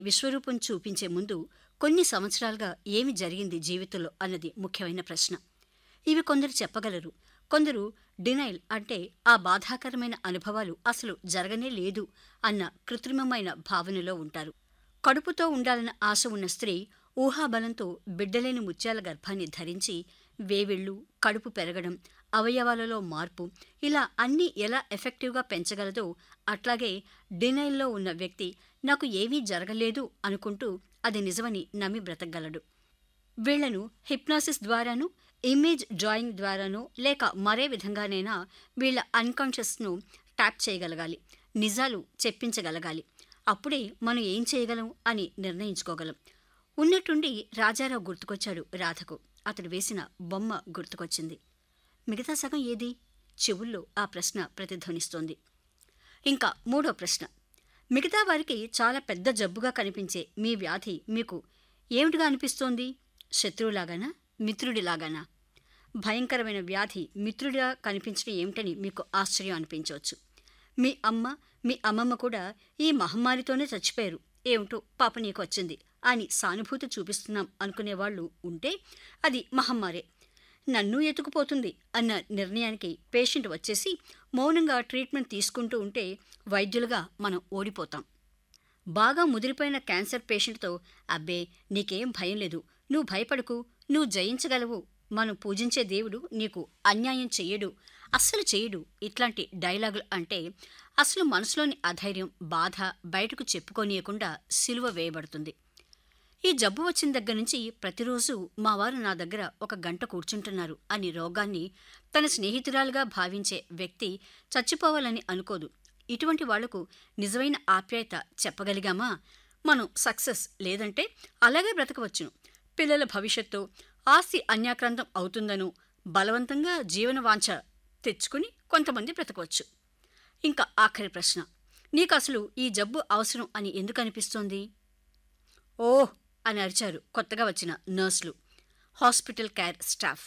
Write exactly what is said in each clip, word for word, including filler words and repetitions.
విశ్వరూపం చూపించే ముందు కొన్ని సంవత్సరాలుగా ఏమి జరిగింది జీవితంలో అన్నది ముఖ్యమైన ప్రశ్న. ఇవి కొందరు చెప్పగలరు. కొందరు డినైల్ అంటే ఆ బాధాకరమైన అనుభవాలు అసలు జరగనే లేదు అన్న కృత్రిమమైన భావనలో ఉంటారు. కడుపుతో ఉండాలన్న ఆశ ఉన్న స్త్రీ ఊహాబలంతో బిడ్డలేని ముత్యాల గర్భాన్ని ధరించి వేవిళ్ళు, కడుపు పెరగడం, అవయవాలలో మార్పు ఇలా అన్నీ ఎలా ఎఫెక్టివ్గా పెంచగలదో అట్లాగే డినైల్లో ఉన్న వ్యక్తి నాకు ఏమీ జరగలేదు అనుకుంటూ అది నిజమని నమ్మి బ్రతకగలడు. వీళ్లను హిప్నాసిస్ ద్వారానూ ఇమేజ్ డ్రాయింగ్ ద్వారానో లేక మరే విధంగానైనా వీళ్ల అన్కాన్షియస్ను ట్యాప్ చేయగలగాలి, నిజాలు చెప్పించగలగాలి. అప్పుడే మనం ఏం చేయగలం అని నిర్ణయించుకోగలం. ఉన్నట్టుండి రాజారావు గుర్తుకొచ్చాడు రాధకు. అతడు వేసిన బొమ్మ గుర్తుకొచ్చింది. మిగతా సగం ఏది? చెవుల్లో ఆ ప్రశ్న ప్రతిధ్వనిస్తోంది. ఇంకా మూడో ప్రశ్న. మిగతా వారికి చాలా పెద్ద జబ్బుగా కనిపించే మీ వ్యాధి మీకు ఏమిటిగా అనిపిస్తోంది? శత్రువులాగానా, మిత్రుడిలాగానా? భయంకరమైన వ్యాధి మిత్రుడిగా కనిపించడం ఏమిటని మీకు ఆశ్చర్యం అనిపించవచ్చు. మీ అమ్మ, మీ అమ్మమ్మ కూడా ఈ మహమ్మారితోనే చచ్చిపోయారు, ఏమిటో పాప నీకు వచ్చింది అని సానుభూతి చూపిస్తున్నాం అనుకునేవాళ్లు ఉంటే అది మహమ్మారే. నన్ను ఎత్తుకుపోతుంది అన్న నిర్ణయానికి పేషెంట్ వచ్చేసి మౌనంగా ట్రీట్మెంట్ తీసుకుంటూ ఉంటే వైద్యులుగా మనం ఓడిపోతాం. బాగా ముదిరిపోయిన క్యాన్సర్ పేషెంట్తో అబ్బే నీకేం భయం లేదు, నువ్వు భయపడకు, నువ్వు జయించగలవు, మనం పూజించే దేవుడు నీకు అన్యాయం చెయ్యడు, అస్సలు చెయ్యడు ఇట్లాంటి డైలాగులు అంటే అసలు మనసులోని అధైర్యం, బాధ బయటకు చెప్పుకోనీయకుండా సిలువ వేయబడుతుంది. ఈ జబ్బు వచ్చిన దగ్గర నుంచి ప్రతిరోజు మా వారు నా దగ్గర ఒక గంట కూర్చుంటున్నారు అని రోగాన్ని తన స్నేహితురాలుగా భావించే వ్యక్తి చచ్చిపోవాలని అనుకోదు. ఇటువంటి వాళ్లకు నిజమైన ఆప్యాయత చెప్పగలిగామా మనం సక్సెస్, లేదంటే అలాగే బ్రతకవచ్చును. పిల్లల భవిష్యత్తు ఆస్తి అన్యాక్రాంతం అవుతుందను బలవంతంగా జీవన వాంఛ తెచ్చుకుని కొంతమంది బ్రతకవచ్చు. ఇంకా ఆఖరి ప్రశ్న. నీకు అసలు ఈ జబ్బు అవసరం అని ఎందుకు అనిపిస్తోంది? ఓహ్ అని అరిచారు కొత్తగా వచ్చిన నర్సులు, హాస్పిటల్ కేర్ స్టాఫ్.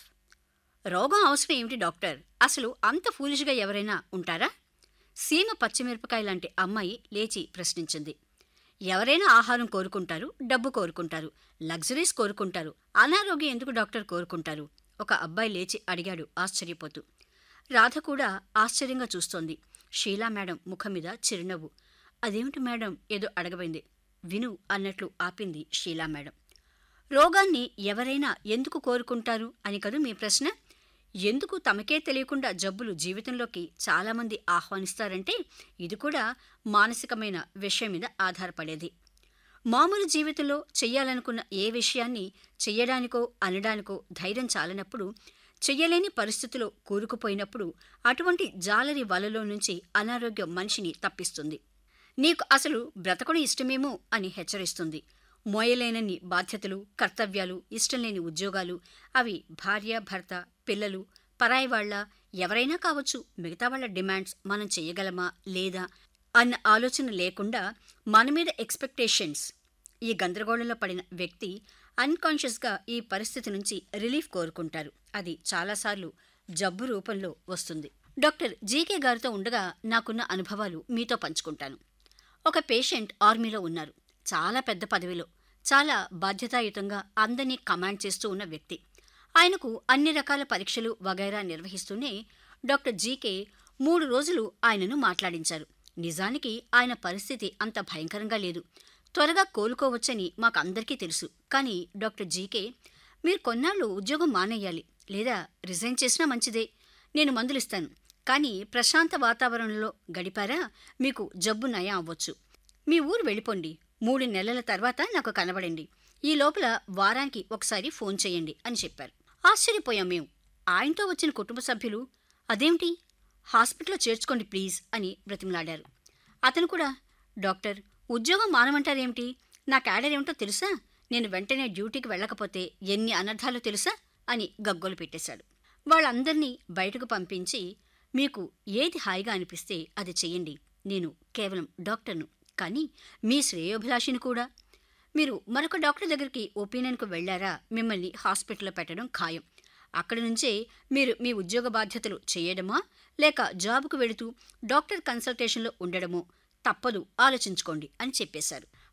రోగం అవసరం ఏమిటి డాక్టర్? అసలు అంత ఫూలిష్గా ఎవరైనా ఉంటారా? సీమ పచ్చిమిరపకాయ లాంటి అమ్మాయి లేచి ప్రశ్నించింది. ఎవరైనా ఆహారం కోరుకుంటారు, డబ్బు కోరుకుంటారు, లగ్జరీస్ కోరుకుంటారు, అనారోగ్యం ఎందుకు డాక్టర్ కోరుకుంటారు? ఒక అబ్బాయి లేచి అడిగాడు ఆశ్చర్యపోతూ. రాధ కూడా ఆశ్చర్యంగా చూస్తోంది. షీలా మేడం ముఖం మీద చిరునవ్వు. అదేమిటి మేడం ఏదో అడగబోయింది. విను అన్నట్లు ఆపింది షీలా మేడం. రోగాన్ని ఎవరైనా ఎందుకు కోరుకుంటారు అని కదూ మీ ప్రశ్న. ఎందుకు తమకే తెలియకుండా జబ్బులు జీవితంలోకి చాలామంది ఆహ్వానిస్తారంటే ఇది కూడా మానసికమైన విషయం మీద ఆధారపడేది. మామూలు జీవితంలో చెయ్యాలనుకున్న ఏ విషయాన్ని చెయ్యడానికో అనడానికో ధైర్యం చాలనప్పుడు, చెయ్యలేని పరిస్థితిలో కూరుకుపోయినప్పుడు అటువంటి జాలరి వలలో నుంచి అనారోగ్యం మనిషిని తప్పిస్తుంది. నీకు అసలు బ్రతకడం ఇష్టమేమో అని హెచ్చరిస్తుంది. మోయలేనన్ని బాధ్యతలు, కర్తవ్యాలు, ఇష్టం లేని ఉద్యోగాలు, అవి భార్య, భర్త, పిల్లలు, పరాయి వాళ్ల, ఎవరైనా కావచ్చు. మిగతా వాళ్ల డిమాండ్స్ మనం చెయ్యగలమా లేదా అన్న ఆలోచన లేకుండా మన మీద ఎక్స్పెక్టేషన్స్. ఈ గందరగోళంలో పడిన వ్యక్తి అన్కాన్షియస్గా ఈ పరిస్థితి నుంచి రిలీఫ్ కోరుకుంటారు. అది చాలాసార్లు జబ్బు రూపంలో వస్తుంది. డాక్టర్ జీకే గారితో ఉండగా నాకున్న అనుభవాలు మీతో పంచుకుంటాను. ఒక పేషెంట్ ఆర్మీలో ఉన్నారు. చాలా పెద్ద పదవిలో, చాలా బాధ్యతాయుతంగా అందరినీ కమాండ్ చేస్తూ ఉన్న వ్యక్తి. ఆయనకు అన్ని రకాల పరీక్షలు వగైరా నిర్వహిస్తూనే డాక్టర్ జీకే మూడు రోజులు ఆయనను మాట్లాడించారు. నిజానికి ఆయన పరిస్థితి అంత భయంకరంగా లేదు, త్వరగా కోలుకోవచ్చని మాకందరికీ తెలుసు. కానీ డాక్టర్ జీకే, మీరు కొన్నాళ్ళు ఉద్యోగం మానేయాలి, లేదా రిజైన్ చేసినా మంచిదే, నేను మందులిస్తాను, కానీ ప్రశాంత వాతావరణంలో గడిపారా మీకు జబ్బు నయం అవ్వచ్చు. మీ ఊరు వెళ్ళిపోండి, మూడు నెలల తర్వాత నాకు కనబడండి, ఈ లోపల వారానికి ఒకసారి ఫోన్ చేయండి అని చెప్పారు. ఆశ్చర్యపోయాం మేము. ఆయనతో వచ్చిన కుటుంబ సభ్యులు అదేమిటి, హాస్పిటల్లో చేర్చుకోండి ప్లీజ్ అని బ్రతిమలాడారు. అతను కూడా, డాక్టర్ ఉద్యోగం మానమంటారేమిటి, నా క్యాడర్ ఏమిటో తెలుసా, నేను వెంటనే డ్యూటీకి వెళ్ళకపోతే ఎన్ని అనర్థాలు తెలుసా అని గగ్గోలు పెట్టేశాడు. వాళ్ళందర్నీ బయటకు పంపించి, మీకు ఏది హాయిగా అనిపిస్తే అది చెయ్యండి, నేను కేవలం డాక్టర్ను, కానీ మీ శ్రేయోభిలాషిని కూడా. మీరు మరొక డాక్టర్ దగ్గరికి ఒపీనియన్కు వెళ్లారా, మిమ్మల్ని హాస్పిటల్లో పెట్టడం ఖాయం. అక్కడి నుంచే మీరు మీ ఉద్యోగ బాధ్యతలు చేయడమా లేక జాబుకు వెళుతూ డాక్టర్ కన్సల్టేషన్లో ఉండడమో తప్పదు, ఆలోచించుకోండి అని చెప్పేశారు.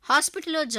హాస్పిటల్లో